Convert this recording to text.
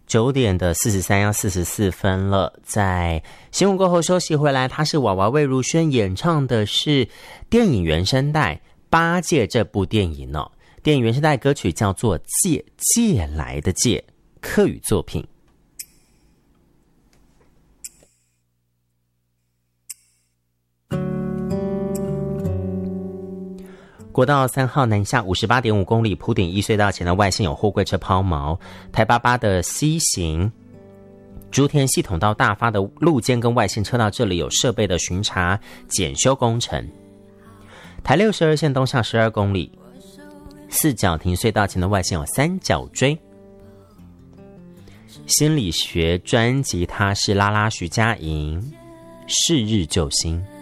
9点的43要44分了，在新闻过后休息回来，他是娃娃魏如萱演唱的是电影原声带《八戒》这部电影哦。电影原声带歌曲叫做《借》，借来的借，客语作品。国道3号南下58.5公里，埔顶一隧道前的外线有货柜车抛锚，台88的西行竹田系统到大发的路肩跟外线车道这里有设备的巡查检修工程。台62线东向12公里，四角亭隧道前的外线有三角锥。心理学专辑他是拉拉徐佳莹，是日救星。